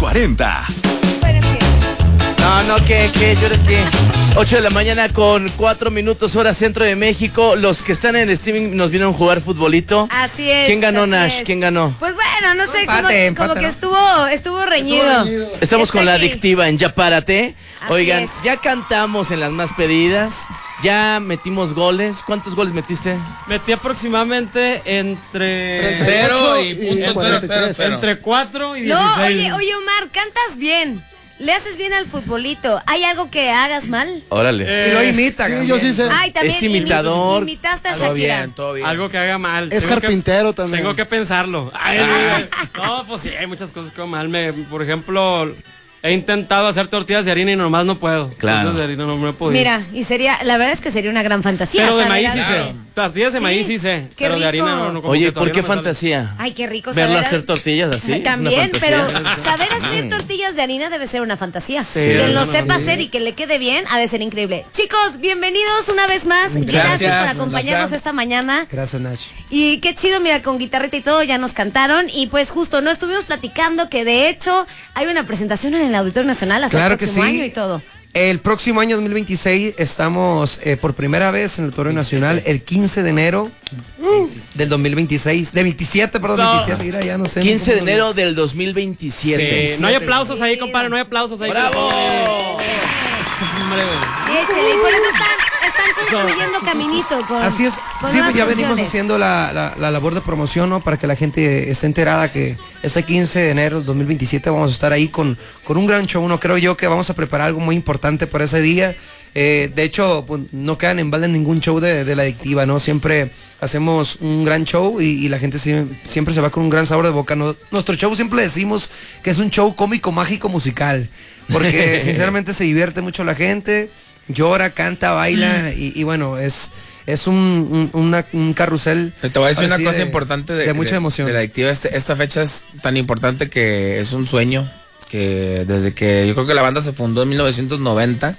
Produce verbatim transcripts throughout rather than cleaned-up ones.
cuarenta. No, no, que, que, yo creo que ocho de la mañana con cuatro minutos hora centro de México. Los que están en el streaming nos vieron jugar futbolito. Así es. ¿Quién ganó, así Nash? es. ¿Quién ganó? Pues bueno, no sé, Empate, como, empate, como que ¿no? estuvo, estuvo reñido. Estuvo reñido. Estamos Está con la aquí. adictiva en Ya Párate. Así Oigan, es. ya cantamos en las más pedidas. Ya metimos goles. ¿Cuántos goles metiste? Metí aproximadamente entre Cero y punto entre- cuarenta y tres. entre cuatro y No, dieciséis. oye, oye, Omar, cantas bien. Le haces bien al futbolito. ¿Hay algo que hagas mal? Órale. Eh, Y lo imita. Sí, también. yo sí sé. Ay, también Es imitador. imi- imitaste a Todo Shakira. bien, todo bien. Algo que haga mal. Es Tengo que- carpintero también. Tengo que pensarlo. Ay, Ah. no, pues sí, hay muchas cosas que hago mal. Me, por ejemplo, he intentado hacer tortillas de harina y nomás no puedo. Claro. Tortillas de harina no me he podido. Mira, y sería, la verdad es que sería una gran fantasía. pero de saber maíz sí hacer- sé. Tortillas de Sí, maíz sí sé. qué Pero de harina rico. no, no como Oye, que ¿por todavía qué no me sale. fantasía? Ay, qué rico Verlo saber. hacer tortillas así. También, es una pero fantasía. saber hacer tortillas de harina debe ser una fantasía. Sí, que es lo una sepa fantasía. hacer y que le quede bien ha de ser increíble. Chicos, bienvenidos una vez más. Gracias, gracias. por acompañarnos Gracias. esta mañana. Gracias, Nach. Y qué chido, mira, con guitarrita y todo ya nos cantaron. Y pues justo, no estuvimos platicando que de hecho hay una presentación en el Auditorio Nacional hasta Claro el que próximo sí. año y todo. El próximo año dos mil veintiséis estamos eh, por primera vez en el Auditorio Nacional el quince de enero del dos mil veintiséis. De veintisiete, perdón, So- veintisiete, mira, ya no sé. quince de cómo- enero del dos mil veintisiete. Sí, no hay aplausos ahí, compadre, no hay aplausos ahí. ¡Bravo! Hombre, güey. Échale, y por eso están, están construyendo caminito con Así es, con sí, nuevas ya venimos canciones. haciendo la, la- la labor de promoción, ¿no? Para que la gente esté enterada que este quince de enero del dos mil veintisiete vamos a estar ahí con, con un gran show, ¿no? Creo yo que vamos a preparar algo muy importante para ese día. Eh, de hecho, pues, no quedan en balde ningún show de, de la adictiva, ¿no? Siempre hacemos un gran show y, y la gente sie- siempre se va con un gran sabor de boca. No- nuestro show siempre le decimos que es un show cómico, mágico, musical, porque sinceramente se divierte mucho la gente, llora, canta, baila y, y bueno, es... Es un, un, una- un carrusel. Te voy a decir ahora una sí cosa de- importante de, de mucha emoción. de la adictiva. Este, esta fecha es tan importante que es un sueño que desde que yo creo que la banda se fundó en mil novecientos noventa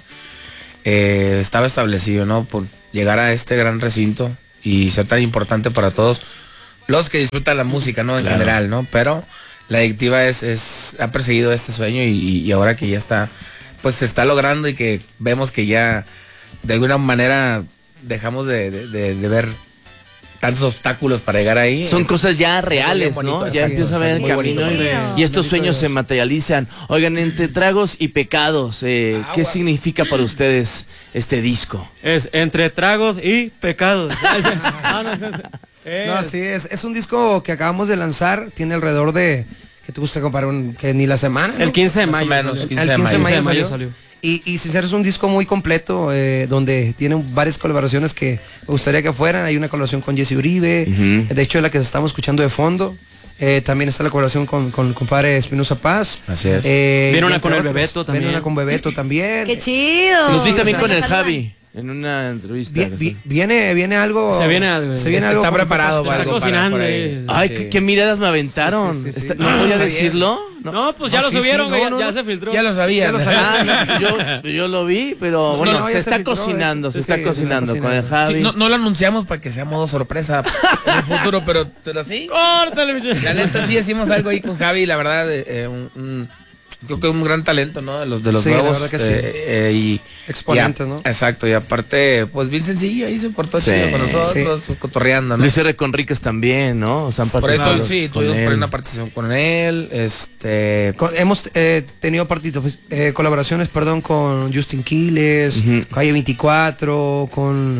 eh, estaba establecido, ¿no? Por llegar a este gran recinto y ser tan importante para todos los que disfrutan la música, ¿no? En Claro. general, ¿no? Pero la adictiva es, es ha perseguido este sueño y, y ahora que ya está, pues se está logrando y que vemos que ya de alguna manera dejamos de, de- de- de ver tantos obstáculos para llegar ahí. Son Es- cosas ya es muy reales, bonito, ¿no? es Ya muy empieza a ver el bonito, camino muy y, bonito. y estos sueños se materializan. Oigan, entre tragos y pecados, eh, ¿qué significa para ustedes este disco? Es entre tragos y pecados. Ah, no, es- es- es- No, así es. Es un disco que acabamos de lanzar. Tiene alrededor de. ¿Qué te gusta comparar? Un, que ni la semana. ¿no? El quince de Más o mayo. menos, salió. quince El de quince de mayo. mayo, mayo salió. salió. Y, y sinceramente es un disco muy completo eh, donde tiene varias colaboraciones que me gustaría que fueran. Hay una colaboración con Jesse Uribe, Ujú. de hecho es la que estamos escuchando de fondo. Eh, también está la colaboración con, con el compadre Espinosa Paz. Así es. Eh, Viene y una entre con el otros. Bebeto también. Viene una con Bebeto también. Qué chido. Los vi Sí, también o sea, con el Nos saludan. Javi en una entrevista. Vi- vi- viene, viene algo. Se viene algo. Se viene Está algo con- preparado para Está algo para- cocinando, por ahí. eh. Ay, Sí. ¿qué, qué miradas me aventaron. Sí, sí, sí, sí. Está- ¿No podía está decirlo? No, pues ya No, lo sí, subieron, sí, güey, no, ya, no, ya no. se filtró. Ya lo sabía. Ya lo ¿no? sabía. Ah, yo, yo lo vi, pero Sí, bueno, no, se ya está se filtró, cocinando, de se hecho. está Sí, se está cocinando con el cocinando. Javi. Sí, no, no lo anunciamos para que sea modo sorpresa en el futuro, pero, pero sí. Córtale, bicho. La neta sí decimos algo ahí con Javi, la verdad, eh, un, un- creo que un gran talento, ¿no? De los de los Sí, la nuevos. verdad que sí. eh, eh, y, Exponentes, y a- ¿no? Exacto, y aparte, pues bien sencillo, ahí se portó Sí, chido con nosotros, cotorreando, ¿no? Luis R. Conríquez también, ¿no? O sea, han Por ahí participado tu- sí, con tuvimos por ahí él. una participación con él, este... Con- hemos eh, tenido participa- eh, colaboraciones, perdón, con Justin Quiles, Ujú. Calle veinticuatro, con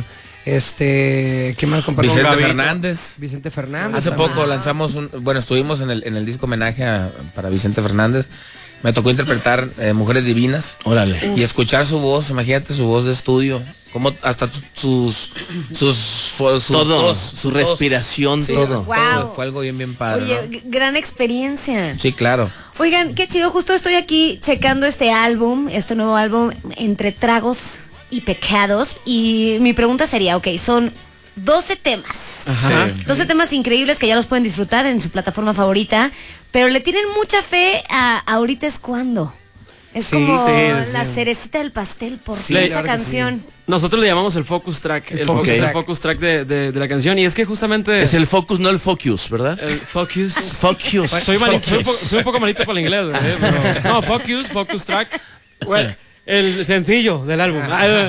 este, ¿qué más compartimos? Vicente Gabito. Fernández. Vicente Fernández. Hace también. poco lanzamos un, bueno, estuvimos en el, en el disco homenaje a- para Vicente Fernández. Me tocó interpretar eh, Mujeres Divinas. Órale. Y escuchar su voz, imagínate su voz de estudio, como hasta tu- sus sus, fu- su Todo, tos, su respiración, Sí, todo. Wow. Fue algo bien bien padre. Oye, ¿no? g- gran experiencia. Sí, claro. Oigan, qué chido, justo estoy aquí checando este álbum, este nuevo álbum, Entre Tragos y Pecados. Y mi pregunta sería, ok, son doce temas. Ajá. Sí. doce temas increíbles que ya los pueden disfrutar en su plataforma favorita, pero le tienen mucha fe a Ahorita es Cuando. Es Sí, como sí, la sí. cerecita del pastel, por Sí, esa claro que canción. Nosotros le llamamos el focus track. El El, focus focus, track. el focus track de, de- de la canción. Y es que justamente. Es el focus, no el focus, ¿verdad? el focus. Focus. Soy, malito, soy, un poco, soy un poco malito para el inglés, güey, eh, pero- no, Focus, Focus Track. Bueno, el sencillo del álbum.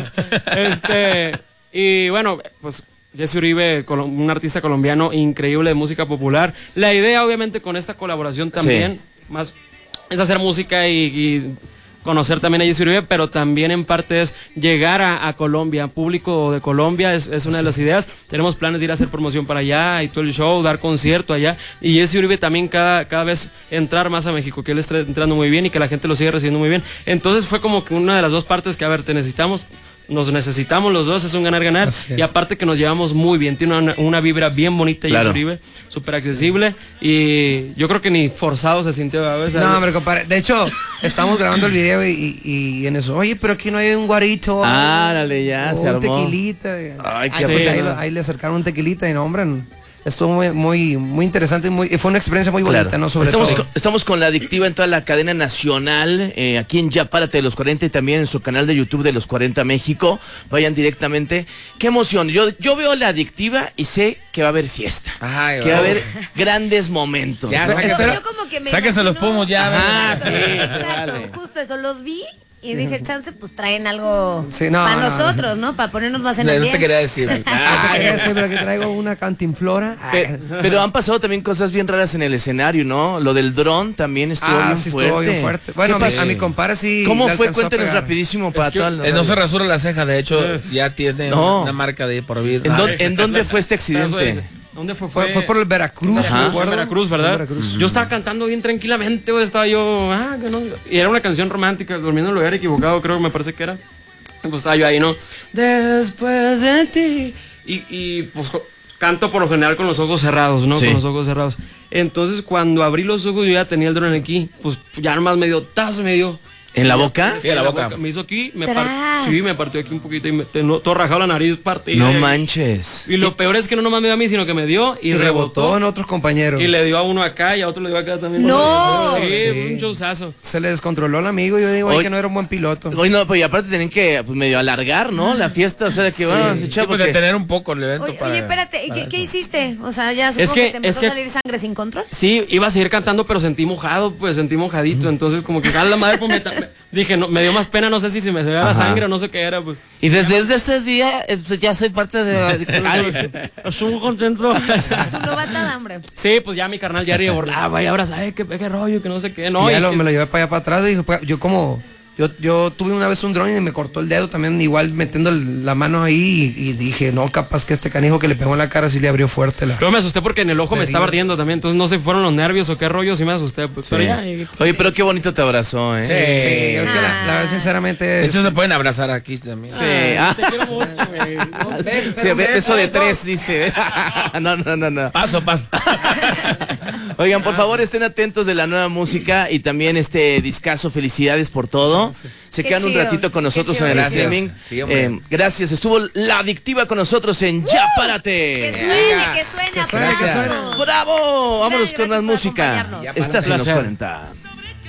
Este, y bueno, pues Jesse Uribe, colo- un artista colombiano increíble de música popular. La idea, obviamente, con esta colaboración también, más es hacer música y, y conocer también a Jesse Uribe, pero también en parte es llegar a, a Colombia, público de Colombia, es, es una de las ideas. Tenemos planes de ir a hacer promoción para allá y todo el show, dar concierto allá. Y Jesse Uribe también cada, cada vez entrar más a México, que él está entrando muy bien y que la gente lo sigue recibiendo muy bien. Entonces fue como que una de las dos partes que, a ver, te necesitamos. Nos necesitamos los dos, es un ganar-ganar. Así es. Y aparte que nos llevamos muy bien, tiene una, una vibra bien bonita, Claro. Jesse Uribe, súper accesible. Y yo creo que ni forzado se sintió a veces. No, hombre, compadre. De hecho, estamos grabando el video y, y- y en eso, oye, pero aquí no hay un guarito. Árale, ya, o se un armó. tequilita. Ay, qué Ay, pues sí, ahí, ¿no? lo- ahí le acercaron un tequilita y no, hombre, estuvo muy, muy, muy interesante y, muy, y fue una experiencia muy bonita, Claro. ¿no? Sobre estamos, todo. con, estamos con la adictiva en toda la cadena nacional, eh, aquí en Ya Párate de los cuarenta y también en su canal de YouTube de los cuarenta México. Vayan directamente. Qué emoción. Yo, yo veo la adictiva y sé que va a haber fiesta. Ay, que va a oh. haber grandes momentos. Ya, ¿no? sáquense- Yo, Espera, yo como que me sáquense los imagino- pomos ya, Ajá, Exacto, sí, exacto, vale. justo eso, los vi y dije, chance, pues traen algo Sí, no, para no, no. nosotros, ¿no? Para ponernos más en No, el no te bien. quería decir. Ah, te quería decir, pero aquí traigo una cantinflora. Pe- Pero han pasado también cosas bien raras en el escenario, ¿no? Lo del dron también estuvo Ah, bien sí, fuerte. estuvo bien fuerte. Bueno, ¿Qué a mi, pasó? a mi compadre sí. ¿Cómo le fue? alcanzó a Cuéntenos pegar. rapidísimo para que, toda la Eh, no se rasura la ceja, de hecho, ya tiene No. una marca de por vida. ¿En, dónde, en dónde fue este accidente? ¿Dónde fue? Fue, fue por el Veracruz, Ajá. me acuerdo. Veracruz, ¿verdad? Veracruz. Yo estaba cantando bien tranquilamente, güey, estaba yo, ah, que no, y era una canción romántica, durmiendo en el lugar equivocado, creo que me parece que era. Y pues estaba yo ahí, ¿no? Después de ti. Y, y pues jo- canto por lo general con los ojos cerrados, ¿no? Sí. Con los ojos cerrados. Entonces cuando abrí los ojos yo ya tenía el dron aquí, pues ya nomás me dio tazo, me dio. ¿En la boca? Sí, en la boca. Me hizo aquí, me Tras. partió, sí, me partió aquí un poquito y me tengo todo rajado la nariz partida. No Y- manches. Y lo peor es que no nomás me dio a mí, sino que me dio y, Y rebotó rebotó. en otros compañeros. Y le dio a uno acá y a otro le dio acá también. ¡No! Sí, Sí. un showzazo. Se le descontroló el amigo. Yo digo, ay, Hoy- que no era un buen piloto. Hoy no, pues y aparte tienen que pues, medio alargar, ¿no? La fiesta, o sea, que van a Sí, echar pues porque- detener un poco el evento Oye, para... oye, espérate, ¿y para ¿qué, qué eso. hiciste? O sea, ya supongo Es que, que- te empezó es que- a salir sangre sin control. Sí, iba a seguir cantando, pero sentí mojado, pues sentí mojadito. Entonces, como que a la madre, pues me, ta- me- dije, no, me dio más pena, no sé si se me veía la sangre o no sé qué era, pues. Y desde, desde ese día eh, pues, ya soy parte de la... Ay, estuve muy contento. Tu novatada, hombre. Sí, pues ya mi carnal ya borraba y ahora sabe qué, qué rollo, que no sé qué. No, Y ya y lo- que- me lo llevé para allá para atrás y dije, pues, yo como yo, yo tuve una vez un dron y me cortó el dedo también, igual metiendo el- la mano ahí y, y dije, no, capaz que este canijo que le pegó en la cara sí le abrió fuerte la... Luego me asusté porque en el ojo me estaba ardiendo también, entonces no sé si fueron los nervios o qué rollo, sí me asusté. Pues, Pero ya, y- Oye, pero qué bonito te abrazó, ¿eh? Sí. Sí, yo creo que la, la verdad, sinceramente... De es- hecho, se pueden abrazar aquí también. Sí. Ah, Ah. te quiero mucho, güey. No, Sí, ve- beso de tres, dice. No, no, no, no. Paso, paso. Oigan, por favor, estén atentos de la nueva música y también este discazo. Felicidades por todo. Se Qué quedan un chido, ratito con qué nosotros chido. en el Gracias. streaming. Sí, hombre. Eh, gracias. Estuvo la adictiva con nosotros en Ya Párate. Que suene, que suene, Que suene, que aplausos. suene. ¡Bravo! Vámonos Gracias con más por música. acompañarnos. Estás en los Placer. cuarenta.